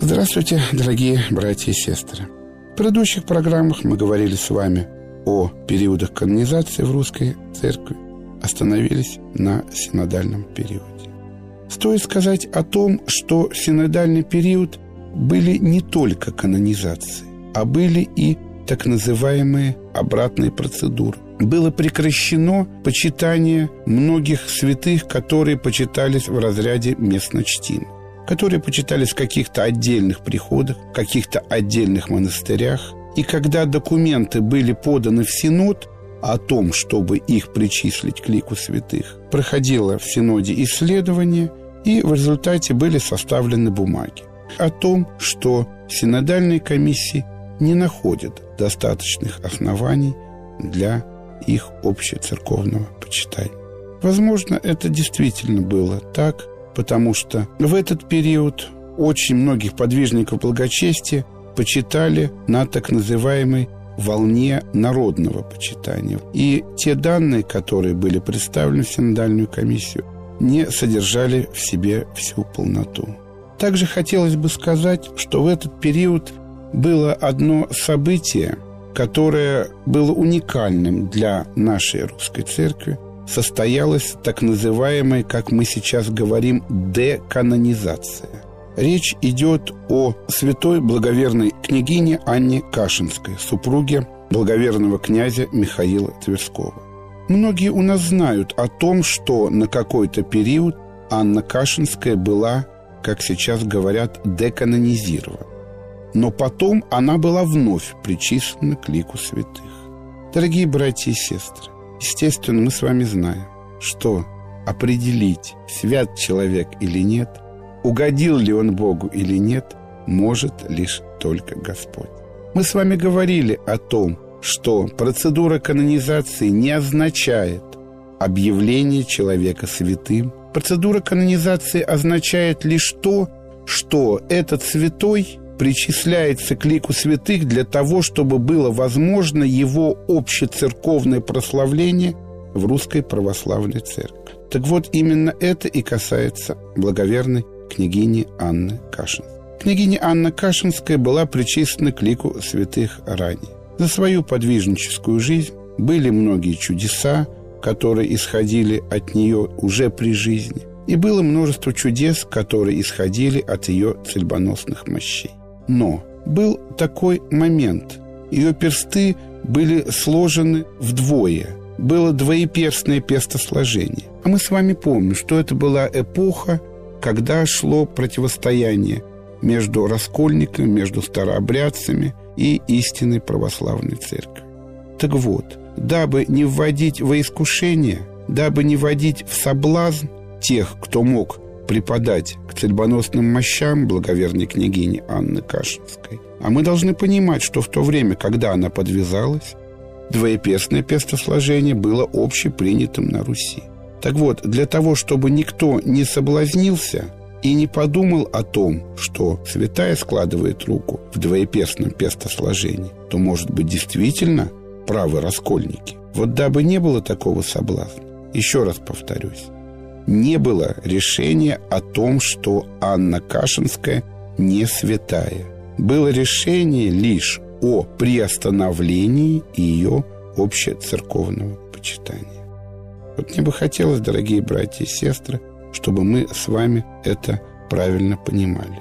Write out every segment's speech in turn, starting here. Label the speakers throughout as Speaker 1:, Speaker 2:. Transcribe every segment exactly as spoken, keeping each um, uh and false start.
Speaker 1: Здравствуйте, дорогие братья и сестры. В предыдущих программах мы говорили с вами о периодах канонизации в русской церкви, остановились на синодальном периоде. Стоит сказать о том, что в синодальный период были не только канонизации, а были и так называемые обратные процедуры. Было прекращено почитание многих святых, которые почитались в разряде местночтимых, которые почитались в каких-то отдельных приходах, в каких-то отдельных монастырях. И когда документы были поданы в Синод о том, чтобы их причислить к лику святых, проходило в Синоде исследование, и в результате были составлены бумаги о том, что синодальные комиссии не находят достаточных оснований для их общецерковного почитания. Возможно, это действительно было так, потому что в этот период очень многих подвижников благочестия почитали на так называемой волне народного почитания. И те данные, которые были представлены в синодальную комиссию, не содержали в себе всю полноту. Также хотелось бы сказать, что в этот период было одно событие, которое было уникальным для нашей русской церкви, состоялась так называемая, как мы сейчас говорим, деканонизация. Речь идет о святой благоверной княгине Анне Кашинской, супруге благоверного князя Михаила Тверского. Многие у нас знают о том, что на какой-то период Анна Кашинская была, как сейчас говорят, деканонизирована. Но потом она была вновь причислена к лику святых. Дорогие братья и сестры, естественно, мы с вами знаем, что определить, свят человек или нет, угодил ли он Богу или нет, может лишь только Господь. Мы с вами говорили о том, что процедура канонизации не означает объявление человека святым. Процедура канонизации означает лишь то, что этот святой причисляется к лику святых для того, чтобы было возможно его общецерковное прославление в Русской Православной Церкви. Так вот, именно это и касается благоверной княгини Анны Кашинской. Княгиня Анна Кашинская была причислена к лику святых ранее. За свою подвижническую жизнь были многие чудеса, которые исходили от нее уже при жизни, и было множество чудес, которые исходили от ее цельбоносных мощей. Но был такой момент. Ее персты были сложены вдвое. Было двоеперстное перстосложение. А мы с вами помним, что это была эпоха, когда шло противостояние между раскольниками, между старообрядцами и истинной православной церковью. Так вот, дабы не вводить во искушение, дабы не вводить в соблазн тех, кто мог преподать к цельбоносным мощам благоверной княгини Анны Кашинской. А мы должны понимать, что в то время, когда она подвязалась, двоеперстное перстосложение было общепринятым на Руси. Так вот, для того, чтобы никто не соблазнился и не подумал о том, что святая складывает руку в двоеперстном перстосложении, то, может быть, действительно правы раскольники. Вот дабы не было такого соблазна, еще раз повторюсь, не было решения о том, что Анна Кашинская не святая. Было решение лишь о приостановлении ее общецерковного почитания. Вот мне бы хотелось, дорогие братья и сестры, чтобы мы с вами это правильно понимали.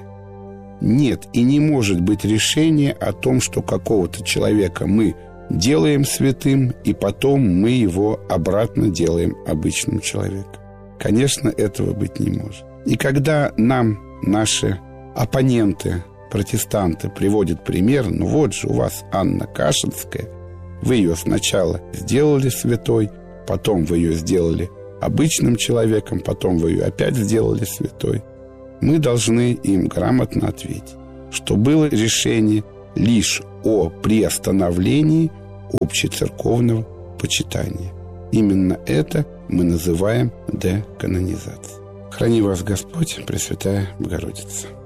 Speaker 1: Нет и не может быть решения о том, что какого-то человека мы делаем святым, и потом мы его обратно делаем обычным человеком. Конечно, этого быть не может. И когда нам наши оппоненты, протестанты, приводят пример, ну вот же у вас Анна Кашинская, вы ее сначала сделали святой, потом вы ее сделали обычным человеком, потом вы ее опять сделали святой, мы должны им грамотно ответить, что было решение лишь о приостановлении общецерковного почитания. Именно это мы называем деканонизацией. Храни вас Господь, Пресвятая Богородица.